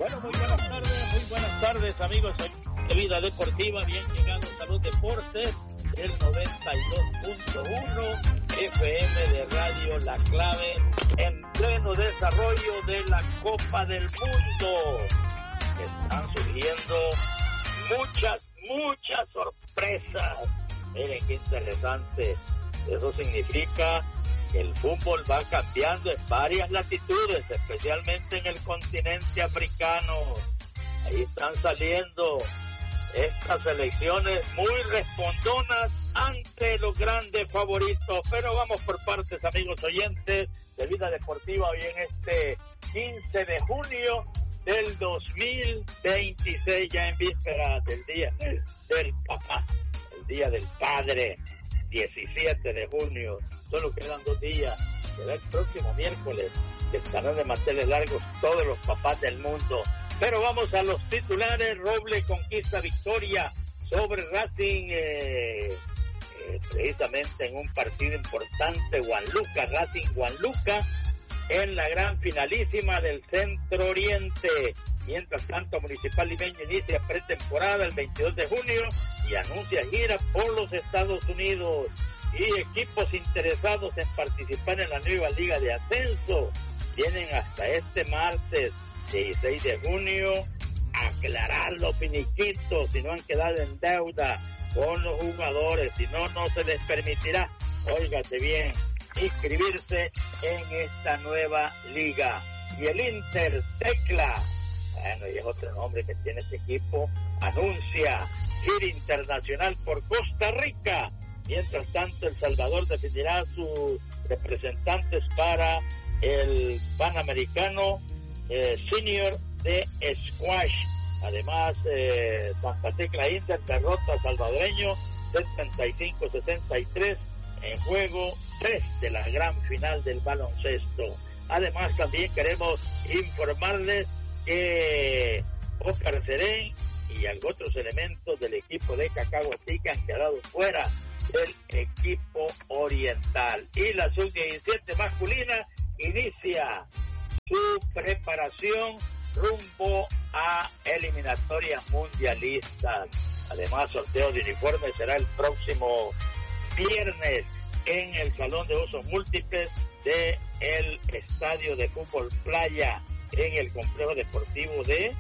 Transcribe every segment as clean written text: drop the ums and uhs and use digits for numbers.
Bueno, muy buenas tardes amigos de Vida Deportiva, bien llegados a los deportes, el 92.1 FM de Radio La Clave, en pleno desarrollo de la Copa del Mundo. Están surgiendo muchas sorpresas. Miren qué interesante. Eso significa que el fútbol va cambiando en varias latitudes, especialmente en el continente africano. Ahí están saliendo estas selecciones muy respondonas ante los grandes favoritos. Pero vamos por partes, amigos oyentes de Vida Deportiva, hoy en este 15 de junio del 2026, ya en víspera del Día del Papá, el Día del Padre, 17 de junio. Solo quedan 2 días. Será el próximo miércoles que estarán de manteles largos todos los papás del mundo. Pero vamos a los titulares. Roble conquista victoria sobre Racing, precisamente en un partido importante, Racing Huanluca, en la gran finalísima del Centro Oriente. Mientras tanto, Municipal Limeño inicia pretemporada el 22 de junio y anuncia gira por los Estados Unidos. Y equipos interesados en participar en la nueva Liga de Ascenso tienen hasta este martes 16 de junio aclarar los finiquitos si no han quedado en deuda con los jugadores. Si no, no se les permitirá, óigate bien, inscribirse en esta nueva liga. Y el Inter Tecla, bueno, y es otro nombre que tiene este equipo, anuncia gira internacional por Costa Rica. Mientras tanto, El Salvador definirá sus representantes para el Panamericano Senior de Squash. Además, Santa Tecla Inter derrota a salvadoreño 75-63 en juego 3 de la gran final del baloncesto. Además, también queremos informarles que Oscar Serén y otros elementos del equipo de Cacahuatica han quedado fuera del equipo oriental. Y la sub-17 masculina inicia su preparación rumbo a eliminatorias mundialistas. Además, sorteo de uniformes será el próximo viernes en el Salón de Usos Múltiples de el Estadio de Fútbol Playa, en el complejo deportivo de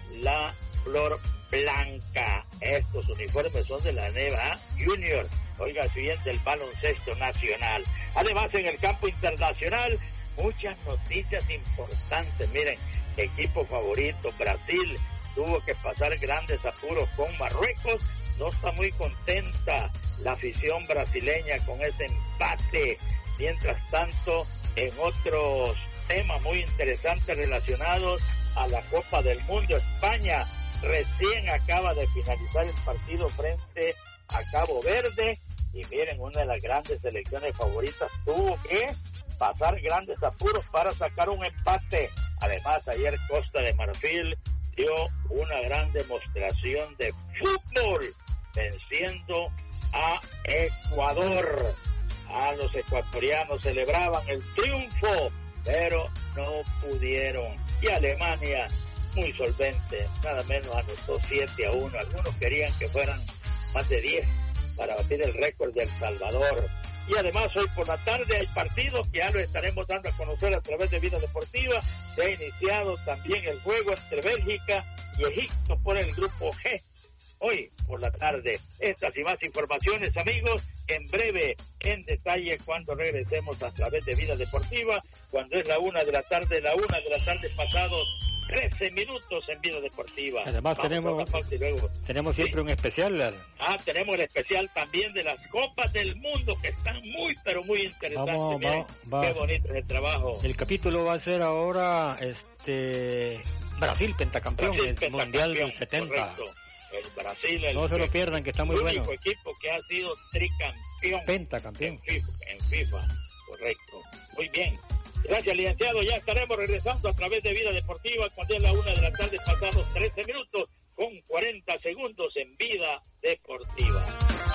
La Flor Blanca. Estos uniformes son de la Neva Junior, oiga, siguiente el baloncesto nacional. Además, en el campo internacional, muchas noticias importantes. Miren, equipo favorito, Brasil, tuvo que pasar grandes apuros con Marruecos. No está muy contenta la afición brasileña con ese empate. Mientras tanto, en otros temas muy interesantes relacionados a la Copa del Mundo, España recién acaba de finalizar el partido frente a Cabo Verde. Y miren, una de las grandes selecciones favoritas tuvo que pasar grandes apuros para sacar un empate. Además, ayer Costa de Marfil dio una gran demostración de fútbol, venciendo a Ecuador. A los ecuatorianos celebraban el triunfo, pero no pudieron. Y Alemania, muy solvente, nada menos anotó 7-1. Algunos querían que fueran más de 10 para batir el récord de El Salvador. Y además, hoy por la tarde hay partidos que ya lo estaremos dando a conocer a través de Vida Deportiva. Se ha iniciado también el juego entre Bélgica y Egipto por el grupo G. Hoy por la tarde, estas y más informaciones, amigos, en breve, en detalle, cuando regresemos a través de Vida Deportiva, cuando es la 1 de la tarde, pasados 13 minutos en Vida Deportiva. Además tenemos siempre un especial. Tenemos el especial también de las Copas del Mundo, que están muy, pero muy interesantes. Qué bonito es el trabajo. El capítulo va a ser ahora, Brasil, pentacampeón, el Mundial del 70. Correcto. El Brasil, no se lo pierdan, que está muy bueno. El único equipo que ha sido tricampeón. Pentacampeón. En FIFA, correcto. Muy bien. Gracias, licenciado. Ya estaremos regresando a través de Vida Deportiva cuando es la 1 de la tarde, pasados 13 minutos con 40 segundos en Vida Deportiva.